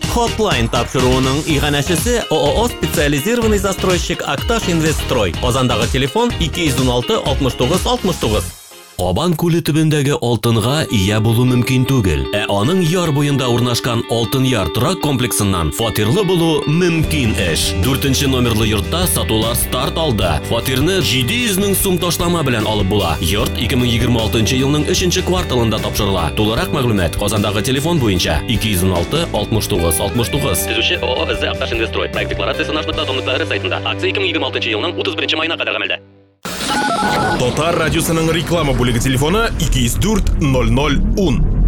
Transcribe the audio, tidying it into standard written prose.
Hotline тапшыруының иганәчесе ООО специализированный застройщик Акташ Инвестстрой. Казандагы телефон 216 69 69. Кабан күле төбендәге алтынга ия булу мөмкин түгел. Аның яр буенда урнашкан Алтын яр торак комплексыннан фатирлы булу мөмкин эш. 4-нче номерлы йортта сатулар старт алды. Фатирны 700 мең сум ташлама белән алып була. Йорт 2026 елның 3-нче кварталында тапшырыла. Тулырак мәгълүмат Казандагы телефон буенча 216 69 69. Төзүче ООО Акташ Инвестрой. Проект декларациясе нашның томлыклары сайтында. Акция 2026 елның 31 майына кадәр гамәлдә. Татар радиосының реклама бүлеге телефоны 204 00 10.